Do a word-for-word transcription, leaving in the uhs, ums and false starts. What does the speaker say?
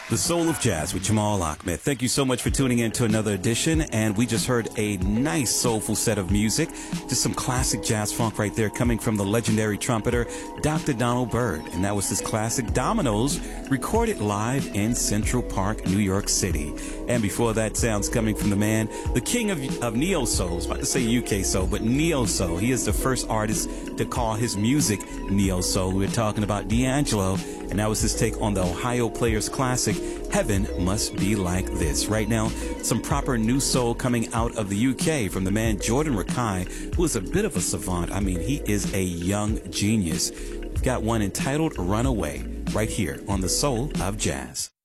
The Soul of Jazz with Jamal Ahmed. Thank you so much for tuning in to another edition. And we just heard a nice soulful set of music. Just some classic jazz funk right there coming from the legendary trumpeter, Doctor Donald Byrd. And that was his classic Dominoes, recorded live in Central Park, New York City. And before that, sounds coming from the man, the king of, of Neo Soul. I was about to say U K Soul, but Neo Soul. He is the first artist to call his music Neo Soul. We're talking about D'Angelo. And that was his take on the Ohio Players classic, Heaven Must Be Like This. Right now, some proper new soul coming out of the U K from the man Jordan Rakei, who is a bit of a savant. I mean, he is a young genius. We've got one entitled Runaway right here on The Soul of Jazz.